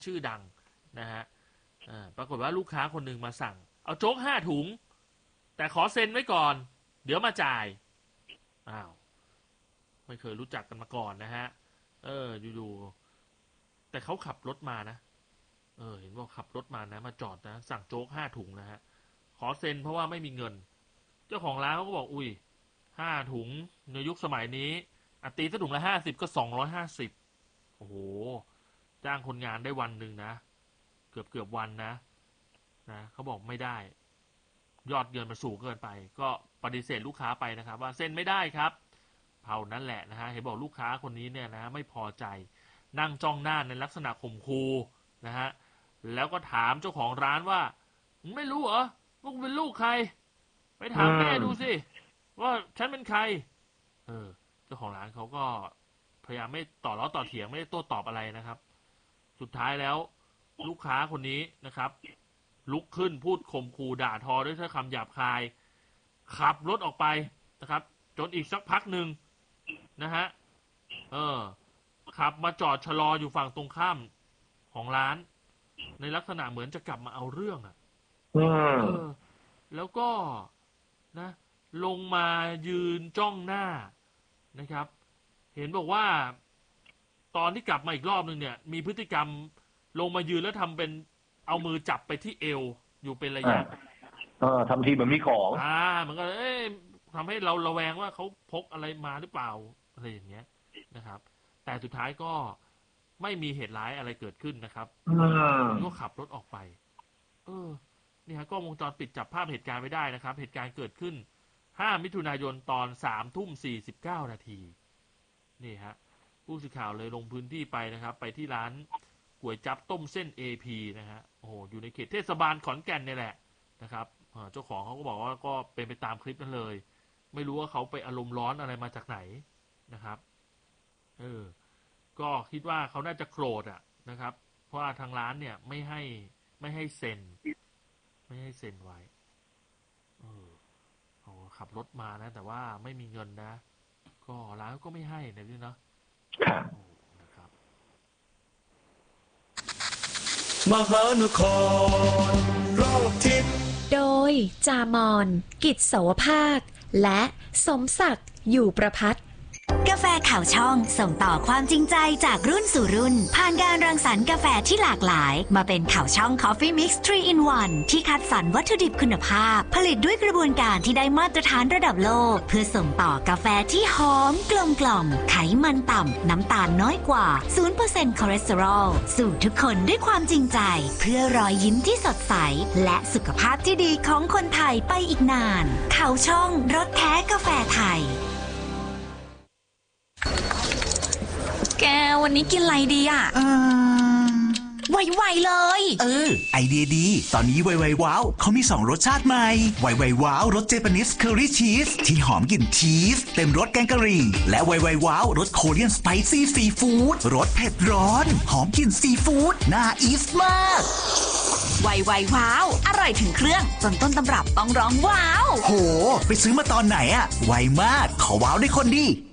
ชื่อดังนะฮะปรากฏว่าลูกค้าคนหนึ่งมาสั่งเอาโจ๊ก5 ถุงแต่ขอเซ็นไว้ก่อนเดี๋ยวมาจ่ายอ้าวไม่เคยรู้จักกันมาก่อนนะฮะอยู่ๆแต่เขาขับรถมานะเห็นว่าขับรถมานะมาจอดนะสั่งโจ๊ก5 ถุงนะฮะขอเซ็นเพราะว่าไม่มีเงินเจ้าของร้านเขาก็บอกอุ้ย5 ถุงในยุคสมัยนี้ตีซะถุงละ50ก็250โอ้โหจ้างคนงานได้วันหนึ่งนะเกือบวันนะเขาบอกไม่ได้ยอดเงินมันสูงเกินไปก็ปฏิเสธลูกค้าไปนะครับว่าเซ็นไม่ได้ครับเท่านั้นแหละนะฮะเห็นบอกลูกค้าคนนี้เนี่ยนะไม่พอใจนั่งจ้องหน้าในลักษณะข่มขู่นะฮะแล้วก็ถามเจ้าของร้านว่าไม่รู้เหรอว่ากูเป็นลูกใครไปถามแม่ดูสิว่าฉันเป็นใครเจ้าของร้านเขาก็พยายามไม่ต่อล้อต่อเถียงไม่ได้โต้ตอบอะไรนะครับสุดท้ายแล้วลูกค้าคนนี้นะครับลุกขึ้นพูดข่มขู่ด่าทอด้วยถ้อยคำหยาบคายขับรถออกไปนะครับจนอีกสักพักหนึ่งนะฮะขับมาจอดชะลออยู่ฝั่งตรงข้ามของร้านในลักษณะเหมือนจะกลับมาเอาเรื่องแล้วก็นะลงมายืนจ้องหน้านะครับเห็นบอกว่าตอนที่กลับมาอีกรอบนึงเนี่ยมีพฤติกรรมลงมายืนแล้วทำเป็นเอามือจับไปที่เอวอยู่เป็นระยะทำทีแบบมีของมันก็ทำให้เราระแวงว่าเขาพกอะไรมาหรือเปล่าอะไรอย่างเงี้ยนะครับแต่สุดท้ายก็ไม่มีเหตุร้ายอะไรเกิดขึ้นนะครับก็ขับรถออกไปนี่ฮะกล้องวงจรปิดจับภาพเหตุการณ์ไว้ได้นะครับเหตุการณ์เกิดขึ้น5 มิถุนายนตอน 3:49 นาทีนี่ฮะผู้สื่อข่าวเลยลงพื้นที่ไปนะครับไปที่ร้านก๋วยจั๊บต้มเส้น AP นะฮะโอ้โหอยู่ในเขตเทศบาลขอนแก่นนี่แหละนะครับเจ้าของเขาก็บอกว่าก็เป็นไปตามคลิปนั้นเลยไม่รู้ว่าเขาไปอารมณ์ร้อนอะไรมาจากไหนนะครับก็คิดว่าเขาน่าจะโกรธนะครับเพราะว่าทางร้านเนี่ยไม่ให้เซ็นไว้ขับรถมานะแต่ว่าไม่มีเงินนะก็ร้านก็ไม่ให้นะพี่เนาะนะครับมหานครรอบทิศโดยจามอนกิจเสาวภาคและสมศักดิ์อยู่ประภัตกาแฟข่าวช่องส่งต่อความจริงใจจากรุ่นสู่รุ่นผ่านการรังสรรค์กาแฟที่หลากหลายมาเป็นข่าวช่อง Coffee Mix 3 in 1 ที่คัดสรรวัตถุดิบคุณภาพผลิตด้วยกระบวนการที่ได้มาตรฐานระดับโลกเพื่อส่งต่อกาแฟที่หอมกลมกล่อมไขมันต่ำน้ำตาลน้อยกว่า 0% คอเลสเตอรอลสู่ทุกคนด้วยความจริงใจเพื่อรอยยิ้มที่สดใสและสุขภาพที่ดีของคนไทยไปอีกนานข่าวช่องรสแท้กาแฟไทยแกวันนี้กินอะไรดีไวๆเลยไอเดียดีตอนนี้ไวๆว้าวเขามี2 รสชาติใหม่ไวๆว้าวรสเจแปนิสเคอรี่ชีสที่หอมกลิ่นชีสเต็มรสแกงกะหรี่และไวๆว้าวรสโคเรียนสไปซี่ซีฟู้ดรสเผ็ดร้อนหอมกลิ่นซีฟู้ดน่าอีสมากไวๆว้าวอร่อยถึงเครื่องจนต้นตำรับต้องร้องว้าวโหไปซื้อมาตอนไหนไวมากขอว้าวด้วยคนดี